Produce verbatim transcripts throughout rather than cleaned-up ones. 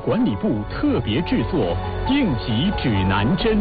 管理部特别制作应急指南针。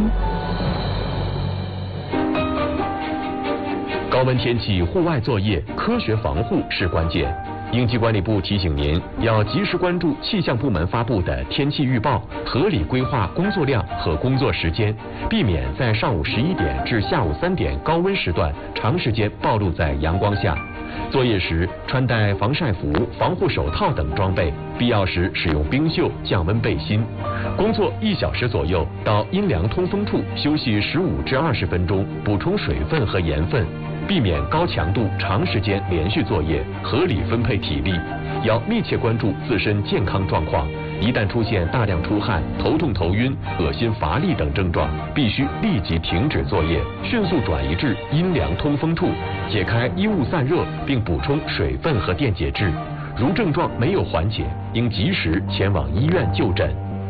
高温天气户外作业，科学防护是关键。应急管理部提醒您，要及时关注气象部门发布的天气预报，合理规划工作量和工作时间，避免在上午十一点至下午三点高温时段长时间暴露在阳光下。作业时穿戴防晒服、防护手套等装备，必要时使用冰袖降温背心。工作一小时左右，到阴凉通风处休息十五至二十分钟，补充水分和盐分。避免高强度长时间连续作业，合理分配体力，要密切关注自身健康状况。一旦出现大量出汗、头痛头晕、恶心乏力等症状，必须立即停止作业，迅速转移至阴凉通风处，解开衣物散热，并补充水分和电解质。如症状没有缓解，应及时前往医院就诊。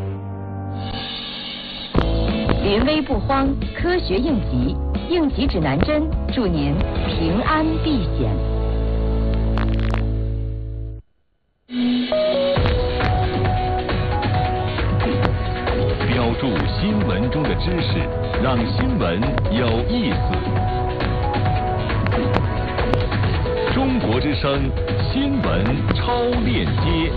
临危不慌，科学应急，应急指南针，祝您平安避险。 标注新闻中的知识，让新闻有意思。中国之声新闻超链接。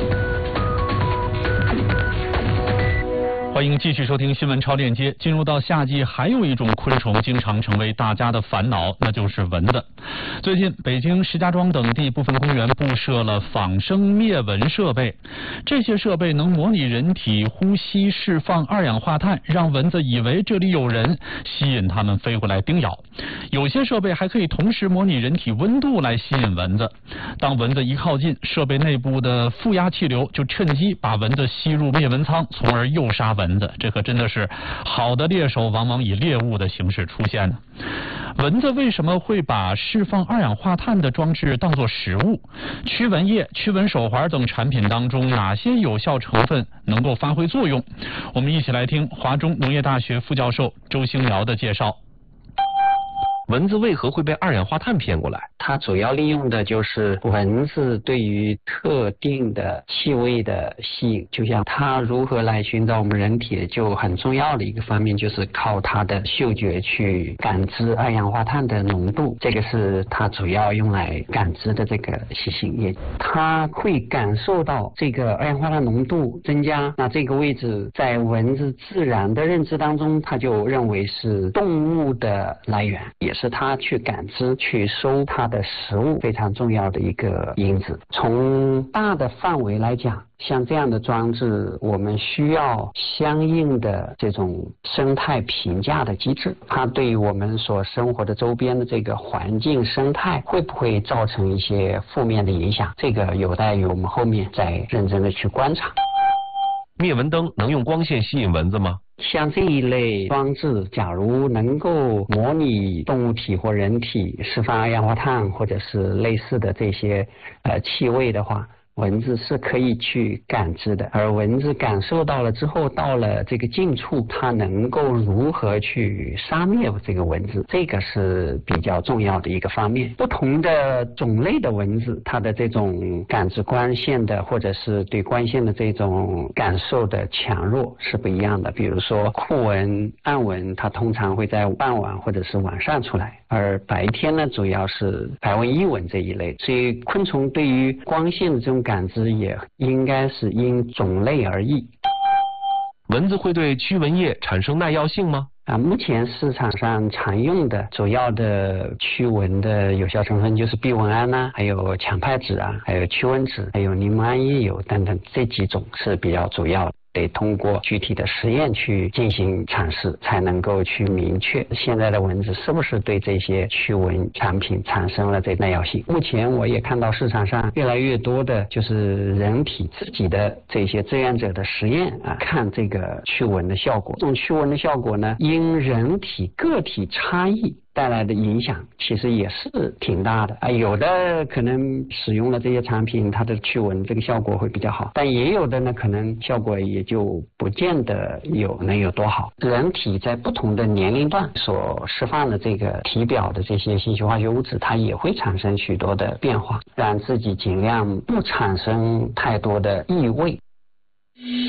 欢迎继续收听新闻超链接。进入到夏季，还有一种昆虫经常成为大家的烦恼，那就是蚊子。最近，北京、石家庄等地部分公园布设了仿生灭蚊设备，这些设备能模拟人体呼吸释放二氧化碳，让蚊子以为这里有人，吸引它们飞过来叮咬。有些设备还可以同时模拟人体温度来吸引蚊子。当蚊子一靠近，设备内部的负压气流就趁机把蚊子吸入灭蚊舱，从而诱杀蚊子。这可真的是好的猎手往往以猎物的形式出现呢。蚊子为什么会把释放二氧化碳的装置当作食物？驱蚊液、驱蚊手环等产品当中，哪些有效成分能够发挥作用？我们一起来听华中农业大学副教授周兴尧的介绍。 蚊子为何会被二氧化碳骗过来？ 它主要利用的就是蚊子对于特定的气味的吸引，就像它如何来寻找我们人体，就很重要的一个方面就是靠它的嗅觉去感知二氧化碳的浓度，这个是它主要用来感知的这个习性。也它会感受到这个二氧化碳浓度增加，那这个位置在蚊子自然的认知当中，它就认为是动物的来源，也是是它去感知、去收它的食物非常重要的一个因子。从大的范围来讲，像这样的装置，我们需要相应的这种生态评价的机制，它对于我们所生活的周边的这个环境生态会不会造成一些负面的影响，这个有待于我们后面再认真的去观察。 灭蚊灯能用光线吸引蚊子吗？ 像这一类装置，假如能够模拟动物体或人体释放二氧化碳或者是类似的这些呃气味的话，蚊子是可以去感知的，而蚊子感受到了之后，到了这个近处，它能够如何去杀灭这个蚊子，这个是比较重要的一个方面。不同的种类的蚊子，它的这种感知光线的或者是对光线的这种感受的强弱是不一样的。比如说酷蚊、暗蚊，它通常会在傍晚或者是晚上出来，而白天呢，主要是白纹伊蚊这一类。所以昆虫对于光线的这种感知也应该是因种类而异。 蚊子会对驱蚊液产生耐药性吗？ 啊，目前市场上常用的主要的驱蚊的有效成分就是避蚊胺呐、啊，还有强派酯啊，还有驱蚊酯，还有柠檬胺叶油等等，这几种是比较主要的。得通过具体的实验去进行尝试，才能够去明确现在的蚊子是不是对这些驱蚊产品产生了这耐药性。目前我也看到市场上越来越多的就是人体自己的这些志愿者的实验啊，看这个驱蚊的效果。这种驱蚊的效果呢，因人体个体差异带来的影响其实也是挺大的啊，有的可能使用了这些产品，它的驱蚊这个效果会比较好，但也有的呢，可能效果也就不见得有能有多好。人体在不同的年龄段所释放的这个体表的这些信息化学物质，它也会产生许多的变化，让自己尽量不产生太多的异味。